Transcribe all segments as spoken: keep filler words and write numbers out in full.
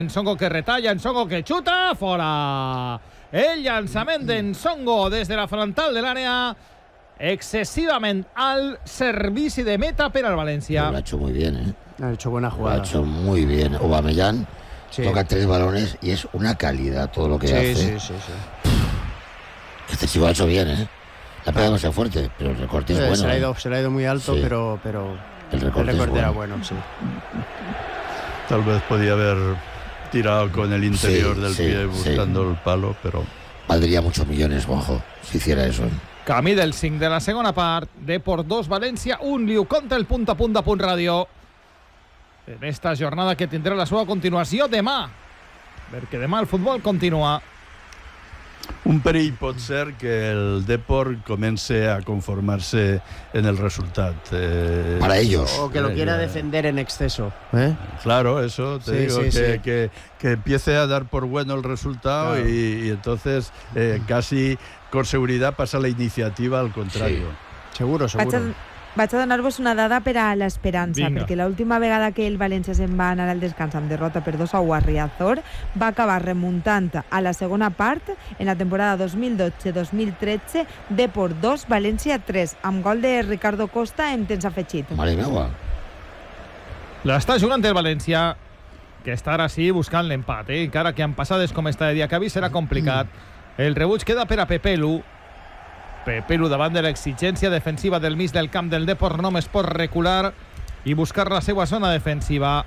Nsongo que retalla, Nsongo que xuta, fora. El llançament d'Nsongo des de la frontal de l'àrea, excesivament al servici de meta per al València. Lo ha hecho muy bien, ¿eh? Ha hecho buena jugada. Lo ha hecho muy bien. Aubameyang sí. toca tres balones y es una calidad todo lo que sí, hace. Sí, sí, sí. Este chico lo ha hecho bien, ¿eh? La pega demasiado fuerte, pero el recorte es eh, bueno. Se le, ha ido, ¿eh? se le ha ido muy alto, sí. pero, pero el recorte, el recorte es bueno. era bueno, sí. Tal vez podía haber tirado con el interior sí, del sí, pie buscando sí. el palo, pero... Valdría muchos millones, Juanjo, si hiciera eso. Camí del cinc de la segona part, Depor dos, València un, Liu contra el punt a punt de Punt Ràdio. En esta jornada que tindrà la seva continuació demà, perquè demà el futbol continua. Un perill pot ser que el Depor comience a conformarse en el resultado. Eh, Para ellos. O que lo quiera eh, defender en exceso. ¿eh? Claro, eso te sí, digo, sí, que, sí. Que, que empiece a dar por bueno el resultado claro. y, y entonces eh, casi con seguridad pasa la iniciativa al contrario. Sí. Seguro, seguro. Vaig a, vaig a donar-vos una dada per a l'esperança, Vinga. perquè l'última vegada que el València se'n va anar al descans amb derrota per dos a u a Riazor va acabar remuntant a la segona part en la temporada dos mil dotze dos mil tretze, Depor dos, València tres, amb gol de Ricardo Costa en temps afegit. Mare meva. L'està jugant el València, que està ara sí buscant l'empat, eh? Encara que en passades com esta de Diacabí serà complicat. El rebuig queda per a Pepelu. Pepelu davant de l'exigència defensiva del mig del camp del Depor només pot recular i buscar la seva zona defensiva.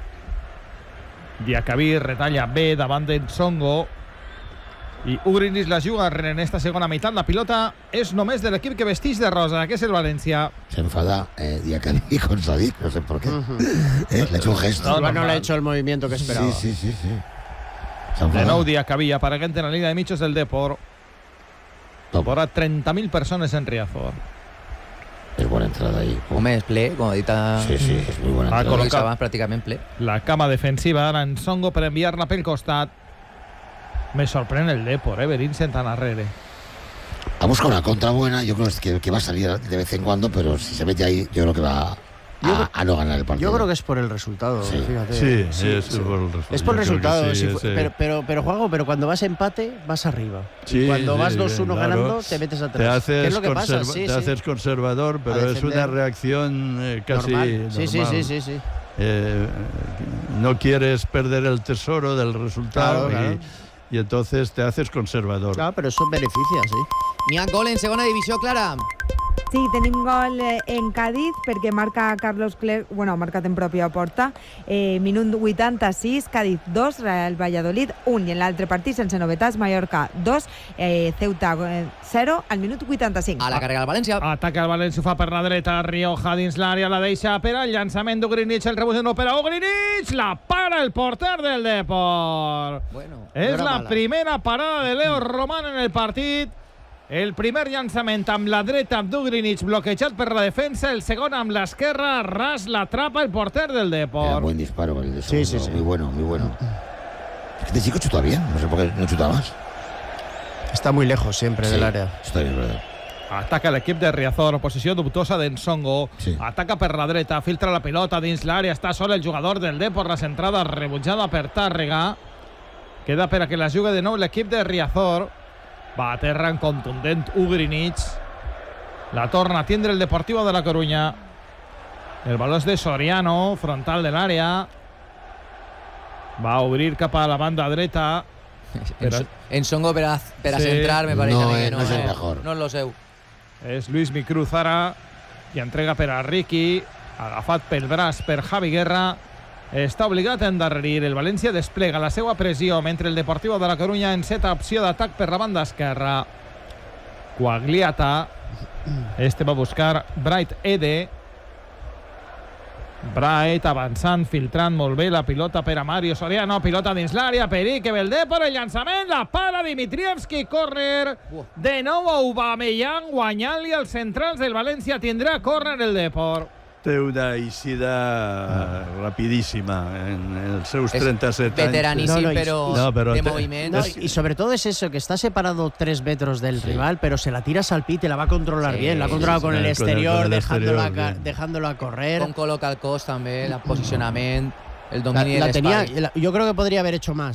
Diacabí retalla bé davant d'Nsongo i Ugrinis la juga en esta segona meitat. La pilota és només de l'equip que vestix de rosa, que és el València. Se enfada eh, Diacabí con Sadik, no sé por qué. Uh-huh. eh, le ha hecho un gesto. No, no, no le ha hecho el movimiento que esperaba. Sí, sí, sí, sí. De nou Diacabí apareguent en la línia de mitjos del Depor. Vora trenta mil persones en Riazor. Es buena entrada ahí. Home, és ple, com ha dit a... Sí, sí, és muy buena Ha entrada. col·locat Abans, pràcticament ple. la cama defensiva ara en Nsongo per enviar-la pel costat. Me sorprèn el Depor, eh, venint-se tan arrere. Ha buscado una contra buena, yo creo que, que va a salir de vez en cuando, pero si se mete ahí, yo creo que va a, a no ganar el partido. Yo creo que es por el resultado, Sí. fíjate. Sí, Sí, es, sí. Por el resultado. Es por el Yo creo que resultado, sí, si fue- ese- pero, pero, pero Juanjo, pero cuando vas empate, vas arriba. Sí, y cuando sí, vas dos uno claro. ganando, te metes atrás. Te haces, ¿Qué es lo que conserva- pasa? Sí, te sí. haces conservador, pero es defender. una reacción eh, casi Normal. normal. Sí, sí, sí, sí, sí. Eh, no quieres perder el tesoro del resultado Claro, y, claro. y entonces te haces conservador. Claro, pero eso beneficia, sí. N'hi ha gol en segona divisió, Clara. Sí, tenim gol eh, en Cádiz perquè marca Carlos Clerc, bueno, ha marcat en pròpia porta, eh, minut vuitanta-sis, Cádiz dos, Real Valladolid un, i en l'altre partit, sense novetats, Mallorca dos, eh, Ceuta zero, al minut vuitanta-cinc. A la carrera del València. Ataca el València, ho fa per la dreta, Rioja dins l'àrea, la deixa per al llançament d'Ugrinich, el rebús no per a Ugrinich, la para el porter del Depor. Bueno, És no era la mala. primera parada de Leo Román en el partit. El primer llançament amb la dreta d'Ugrinich bloquejat per la defensa, el segon amb l'esquerra, ras l'atrapa el porter del Era Depor. buen disparo el de Sí, segundo, sí, sí. muy bueno, muy bueno. Es que este chico chuta bien, no sé por qué no chuta más. Está muy lejos siempre Sí, del área. Está bien, verdad. Ataca l'equip de Riazor, posició dubtosa d'Nsongo. Sí. Ataca per la dreta, filtra la pilota dins l'àrea, està sol el jugador del Depor, la centrada rebutjada per Tàrrega. Queda per a que la jugui de nou l'equip de Riazor. Va a terra en contundent Ugrinich. La torna a tindre el Deportivo de la Coruña. El baló és de Soriano, frontal de l'àrea. Va a obrir cap a la banda dreta. en, en Songo per a, per a Sí. centrar, me pareix No, a mi eh, que no no, és el eh, mejor. no és lo seu. És Luis Micruz ara, i entrega per a Riqui, agafat pel braç per Javi Guerra. Està obligat a endarrerir. El València desplega la seva pressió mentre el Deportivo de la Coruña enceta opció d'atac per la banda esquerra. Quagliata. Este va a buscar Bright Ede. Bright avançant, filtrant molt bé la pilota per a Mario Soriano. Pilota dins l'àrea, Peric, el Depor, el llançament, la para Dimitrievski, córner. De nou Aubameyang guanyant-li als centrals del València. Tindrà córner el Depor. Té una eixida rapidísima en els seus És trenta-set anys. veteraníssim, No, no, i- però, no, però de te- moviment. No, Es- y sobre todo es eso, que está separado tres metros del Sí. rival, pero se la tiras al pit y la va a controlar Sí, bien. La ha controlado sí, con, sí, el con el- exterior, con el dejándola, exterior, ca- bien. dejándola correr. Com col·loca el cos també, el posicionament. el La, domini la del tenía, espai. la- yo creo que podría haver hecho más.